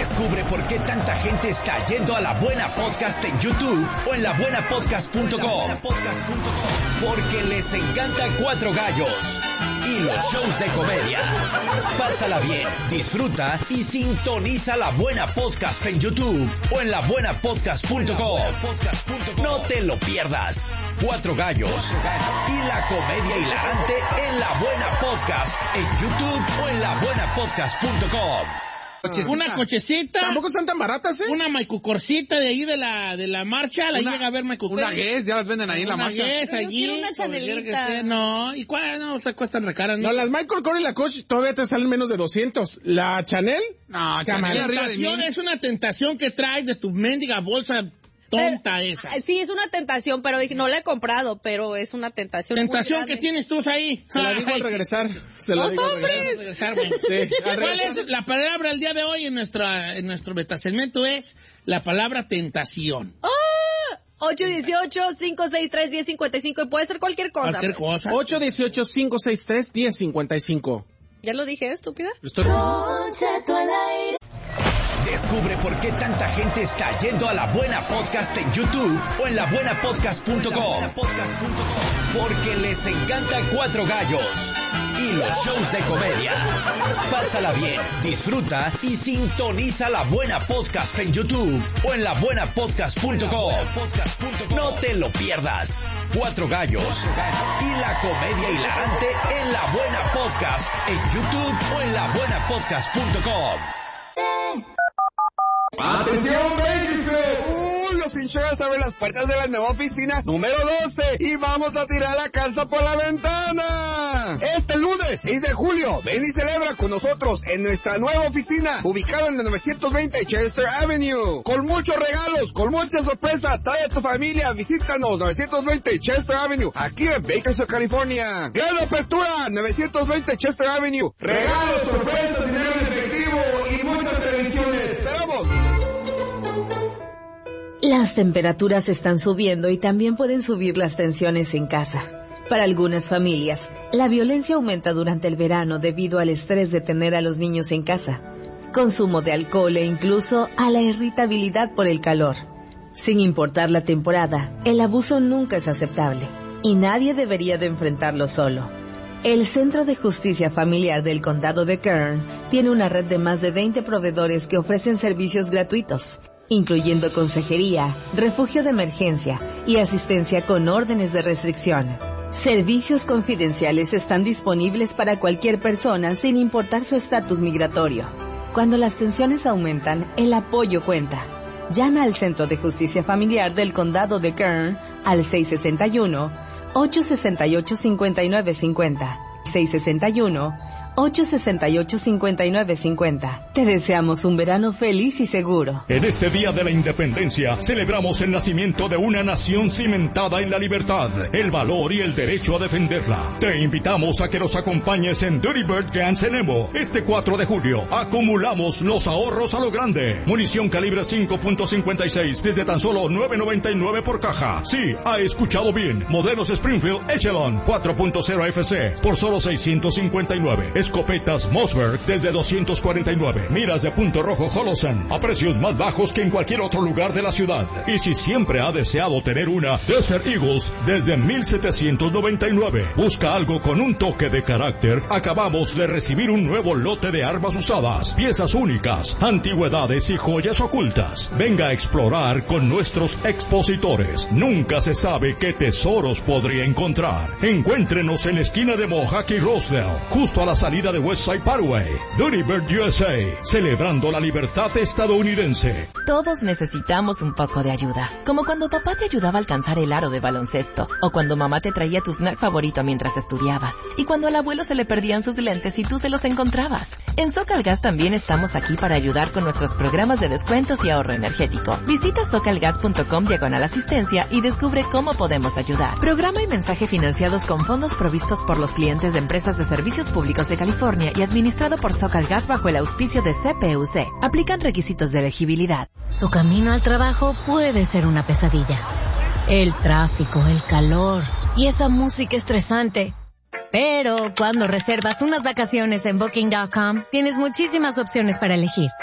Descubre por qué tanta gente está yendo a La Buena Podcast en YouTube o en labuenapodcast.com. Porque les encanta Cuatro Gallos y los shows de comedia. Pásala bien, disfruta y sintoniza La Buena Podcast en YouTube o en labuenapodcast.com. No te lo pierdas. Cuatro Gallos y la comedia hilarante en La Buena Podcast en YouTube o en labuenapodcast.com. Una cochecita. Tampoco están tan baratas, ¿eh? Una maicucorcita de ahí de la marcha. La llega a ver maicucor. Una Guess, ya las venden ahí en la marcha. Una Guess allí. Una Chanelita. No, ¿y cuál? No, se cuestan recaras. No, las Michael Kors y la Coach todavía te salen menos de 200. La Chanel. No, Chanel arriba de tentación mí. es una tentación que traes de tu mendiga bolsa tonta esa. Sí, es una tentación, pero dije, no la he comprado, pero es una tentación. Tentación que tienes tú ahí. Se la digo al regresar. Se la digo al regresar. Sí, ¿cuál es la palabra el día de hoy en nuestro metasegmento? Es la palabra tentación. 818-563-1055 y puede ser cualquier cosa. Cualquier cosa. 818-563-1055. ¿Ya lo dije, estúpida? Descubre por qué tanta gente está yendo a La Buena Podcast en YouTube o en labuenapodcast.com. Porque les encanta Cuatro Gallos y los shows de comedia. Pásala bien, disfruta y sintoniza La Buena Podcast en YouTube o en labuenapodcast.com. No te lo pierdas. Cuatro Gallos y la comedia hilarante en La Buena Podcast en YouTube o en labuenapodcast.com. ¡Atención, Bakersfield! Los Insurance abren las puertas de la nueva oficina número 12 y vamos a tirar la casa por la ventana. Este lunes, 6 de julio, ven y celebra con nosotros en nuestra nueva oficina, ubicada en el 920 Chester Avenue. Con muchos regalos, con muchas sorpresas, trae a tu familia, visítanos, 920 Chester Avenue, aquí en Bakersfield, California. Gran apertura, 920 Chester Avenue. Regalos, sorpresas, dinero en efectivo y muchas televisiones. ¡Esperamos! Las temperaturas están subiendo y también pueden subir las tensiones en casa. Para algunas familias, la violencia aumenta durante el verano debido al estrés de tener a los niños en casa, consumo de alcohol e incluso a la irritabilidad por el calor. Sin importar la temporada, el abuso nunca es aceptable y nadie debería de enfrentarlo solo. El Centro de Justicia Familiar del Condado de Kern tiene una red de más de 20 proveedores que ofrecen servicios gratuitos, incluyendo consejería, refugio de emergencia y asistencia con órdenes de restricción. Servicios confidenciales están disponibles para cualquier persona sin importar su estatus migratorio. Cuando las tensiones aumentan, el apoyo cuenta. Llama al Centro de Justicia Familiar del Condado de Kern al 661-868-5950. 661-868-5950. Te deseamos un verano feliz y seguro. En este Día de la Independencia, celebramos el nacimiento de una nación cimentada en la libertad, el valor y el derecho a defenderla. Te invitamos a que nos acompañes en Dirty Bird Guns en Emo. Este 4 de julio, acumulamos los ahorros a lo grande. Munición calibre 5.56 desde tan solo $9.99 por caja. Sí, ha escuchado bien. Modelos Springfield Echelon 4.0 FC por solo $659. Escopetas Mossberg desde $249. Miras de punto rojo Holosun a precios más bajos que en cualquier otro lugar de la ciudad. Y si siempre ha deseado tener una, Desert Eagles desde $1,799. Busca algo con un toque de carácter. Acabamos de recibir un nuevo lote de armas usadas, piezas únicas, antigüedades y joyas ocultas. Venga a explorar con nuestros expositores. Nunca se sabe qué tesoros podría encontrar. Encuéntrenos en la esquina de Mohawk y Rosedale, justo a la salida de Westside Parkway. Dirty Bird USA, celebrando la libertad estadounidense. Todos necesitamos un poco de ayuda, como cuando papá te ayudaba a alcanzar el aro de baloncesto, o cuando mamá te traía tu snack favorito mientras estudiabas, y cuando al abuelo se le perdían sus lentes y tú se los encontrabas. En SoCalGas también estamos aquí para ayudar con nuestros programas de descuentos y ahorro energético. Visita socalgas.com/asistencia y descubre cómo podemos ayudar. Programa y mensaje financiados con fondos provistos por los clientes de empresas de servicios públicos de California y administrado por SoCalGas bajo el auspicio de CPUC. Aplican requisitos de elegibilidad. Tu camino al trabajo puede ser una pesadilla. El tráfico, el calor y esa música estresante. Pero cuando reservas unas vacaciones en Booking.com, tienes muchísimas opciones para elegir.